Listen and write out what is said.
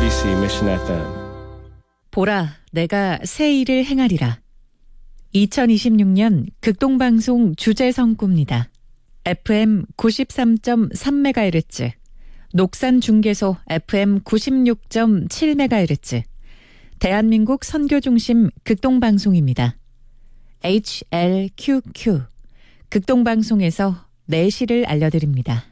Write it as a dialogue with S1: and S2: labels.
S1: KBC Mission FM.
S2: 보라, 내가 새 일을 행하리라. 2026년 극동방송 주제성구입니다. FM 93.3MHz, 녹산중계소 FM 96.7MHz, 대한민국 선교중심 극동방송입니다. HLQQ, 극동방송에서 내시를 알려드립니다.